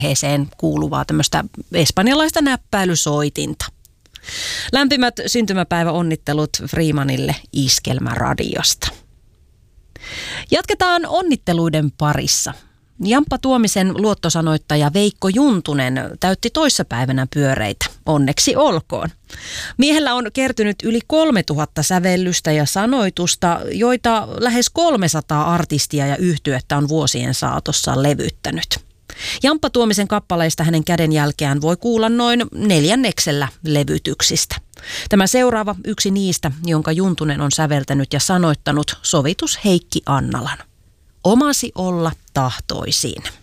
perheeseen kuuluvaa tämmöistä espanjalaista näppäilysoitinta. Lämpimät syntymäpäiväonnittelut Freemanille Iskelmäradiosta. Jatketaan onnitteluiden parissa. Jamppa Tuomisen luottosanoittaja Veikko Juntunen täytti toissapäivänä pyöreitä. Onneksi olkoon. Miehellä on kertynyt yli 3000 sävellystä ja sanoitusta, joita lähes 300 artistia ja yhtyettä on vuosien saatossa levyttänyt. Jamppa Tuomisen kappaleista hänen kädenjälkeään voi kuulla noin 4/4 levytyksistä. Tämä seuraava yksi niistä, jonka Juntunen on säveltänyt ja sanoittanut, sovitus Heikki Annalan. Omasi olla tahtoisin.